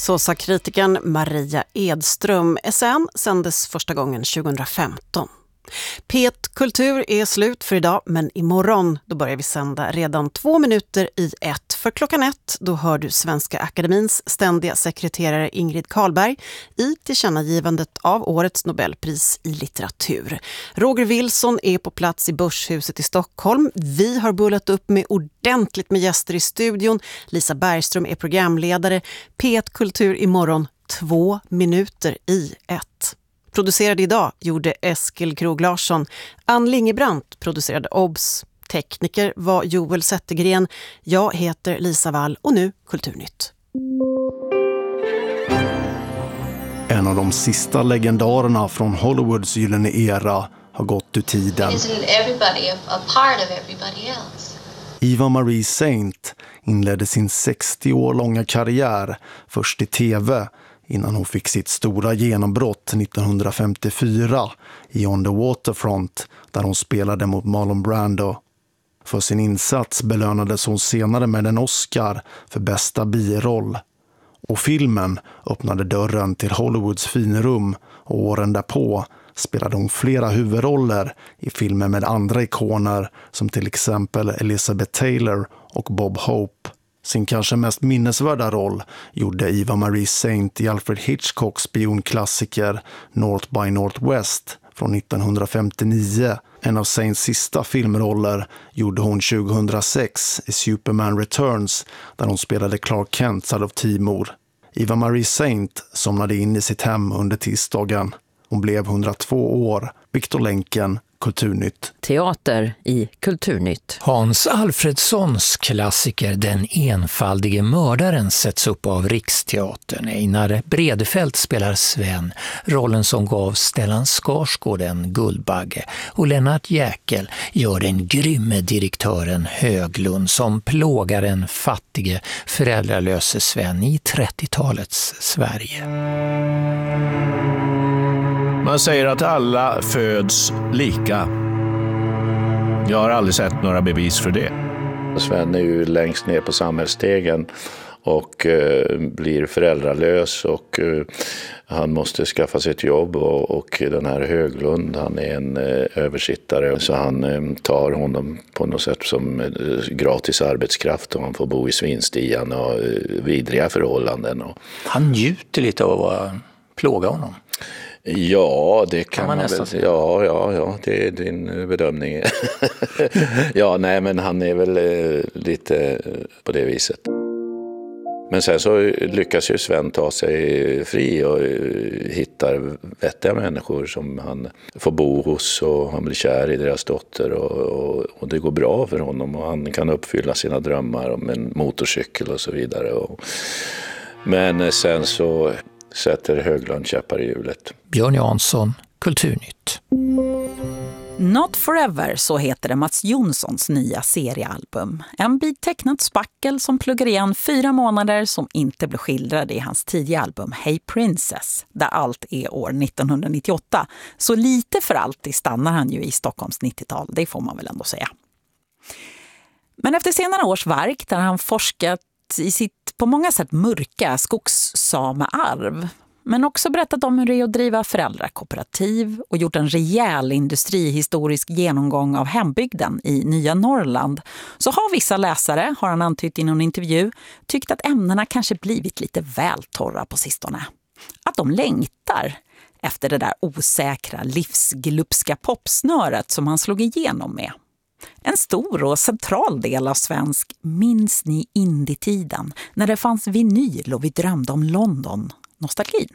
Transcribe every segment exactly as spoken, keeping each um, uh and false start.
Så sa kritikern Maria Edström. S N sändes första gången tjugohundrafemton. P ett Kultur är slut för idag, men imorgon då börjar vi sända redan två minuter i ett. För klockan ett då hör du Svenska Akademins ständiga sekreterare Ingrid Karlberg i tillkännagivandet av årets Nobelpris i litteratur. Roger Wilson är på plats i Börshuset i Stockholm. Vi har bullat upp med ordentligt med gäster i studion. Lisa Bergström är programledare. P ett Kultur imorgon två minuter i ett. Producerade idag gjorde Eskil Krog Larsson. Ann Lingebrant producerade Obs. Tekniker var Joel Zettergren. Jag heter Lisa Wall och nu Kulturnytt. En av de sista legendarerna från Hollywoods gyllene era har gått ur tiden. Isn't everybody a, a part of everybody else? Eva Marie Saint inledde sin sextio år långa karriär först i tv innan hon fick sitt stora genombrott nittonhundrafemtiofyra i On the Waterfront där hon spelade mot Marlon Brando. För sin insats belönades hon senare med en Oscar för bästa biroll. Och filmen öppnade dörren till Hollywoods finrum och åren därpå spelade hon flera huvudroller i filmer med andra ikoner som till exempel Elizabeth Taylor och Bob Hope. Sin kanske mest minnesvärda roll gjorde Eva Marie Saint i Alfred Hitchcocks spionklassiker North by Northwest från nittonhundrafemtionio. En av Saints sista filmroller gjorde hon tjugohundrasex i Superman Returns där hon spelade Clark Kent South of Timor. Eva Marie Saint somnade in i sitt hem under tisdagen. Hon blev hundratvå år. Viktor Länken, Kulturnytt. Teater i Kulturnytt. Hans Alfredsons klassiker Den enfaldige mördaren sätts upp av Riksteatern. Einar Bredefält spelar Sven, rollen som gav Stellan Skarsgård en Guldbagge. Och Lennart Jäkel gör den grymme direktören Höglund som plågar en fattige föräldralöse Sven i trettiotalets Sverige. Man säger att alla föds lika. Jag har aldrig sett några bevis för det. Sven är ju längst ner på samhällsstegen och eh, blir föräldralös och eh, han måste skaffa sig ett jobb och, och den här Höglund, han är en eh, översittare så han eh, tar honom på något sätt som eh, gratis arbetskraft och han får bo i svinstian och eh, vidriga förhållanden. Och... Han njuter lite av att plåga honom. Ja, det kan, kan man, man nästan väl säga. Ja, ja, ja, det är din bedömning. Ja, nej, men han är väl eh, lite på det viset. Men sen så lyckas ju Sven ta sig fri och eh, hittar vettiga människor som han får bo hos och han blir kär i deras dotter och, och, och det går bra för honom och han kan uppfylla sina drömmar om en motorcykel och så vidare. Och, men sen så sätter Höglund käppar i hjulet. Björn Jansson, Kulturnytt. Not Forever, så heter det Mats Jonssons nya seriealbum. En bit tecknat spackel som pluggar igen fyra månader som inte blev skildrade i hans tidiga album Hey Princess, där allt är år nittonhundranittioåtta. Så lite för alltid stannar han ju i Stockholms nittiotal, det får man väl ändå säga. Men efter senare års verk där han forskat i sitt på många sätt mörka skogssamearv, men också berättat om hur det är att driva föräldrakooperativ och gjort en rejäl industrihistorisk genomgång av hembygden i Nya Norrland, så har vissa läsare, har han antytt i någon intervju, tyckt att ämnena kanske blivit lite väl torra på sistone. Att de längtar efter det där osäkra, livsglupska popsnöret som han slog igenom med. En stor och central del av svensk minns ni indie-tiden när det fanns vinyl och vi drömde om London, nostalgin.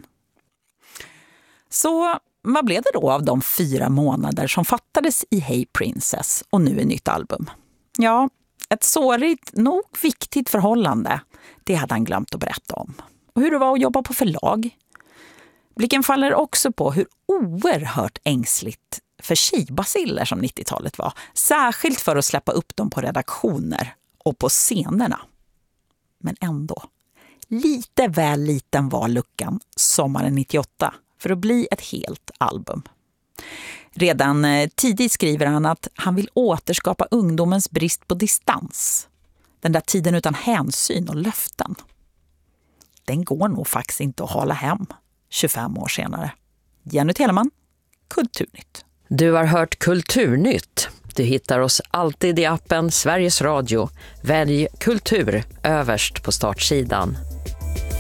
Så vad blev det då av de fyra månader som fattades i Hey Princess och nu ett nytt album? Ja, ett sårigt, nog viktigt förhållande, det hade han glömt att berätta om. Och hur det var att jobba på förlag. Blicken faller också på hur oerhört ängsligt för tjejbaciller som nittiotalet var. Särskilt för att släppa upp dem på redaktioner och på scenerna. Men ändå, lite väl liten var luckan sommaren nittioåtta för att bli ett helt album. Redan tidigt skriver han att han vill återskapa ungdomens brist på distans. Den där tiden utan hänsyn och löften. den går nog faktiskt inte att hålla hem tjugofem år senare. Jenny Telemann, Kulturnytt. Du har hört Kulturnytt. Du hittar oss alltid i appen Sveriges Radio. Välj kultur överst på startsidan.